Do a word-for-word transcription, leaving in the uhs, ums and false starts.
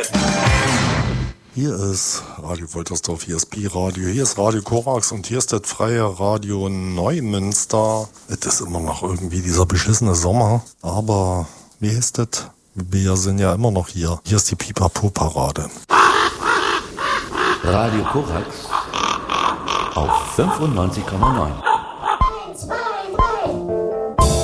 Hier ist Radio Woltersdorf, hier ist Pi-Radio, hier ist Radio Korax und hier ist das freie Radio Neumünster. Es ist immer noch irgendwie dieser beschissene Sommer, aber wie ist das? Wir sind ja immer noch hier. Hier ist die Pipapo-Parade. Radio Korax auf fünfundneunzig Komma neun.